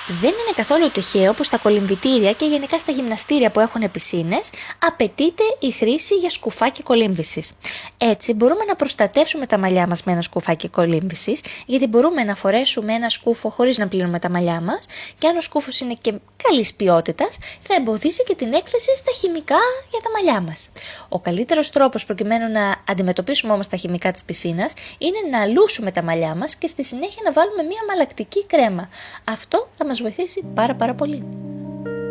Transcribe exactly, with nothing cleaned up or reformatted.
Δεν είναι καθόλου τυχαίο που στα κολυμβητήρια και γενικά στα γυμναστήρια που έχουν πισίνες απαιτείται η χρήση για σκουφάκι κολύμβησης. Έτσι μπορούμε να προστατεύσουμε τα μαλλιά μας με ένα σκουφάκι κολύμβησης, γιατί μπορούμε να φορέσουμε ένα σκούφο χωρίς να πλύνουμε τα μαλλιά μας, και αν ο σκούφος είναι και καλής ποιότητας, θα εμποδίσει και την έκθεση στα χημικά για τα μαλλιά μας. Ο καλύτερος τρόπος προκειμένου να αντιμετωπίσουμε όμως τα χημικά της πισίνας είναι να λούσουμε τα μαλλιά μας και στη συνέχεια να βάλουμε μια μαλακτική κρέμα. Αυτό θα μας βοηθήσει πάρα πάρα πολύ.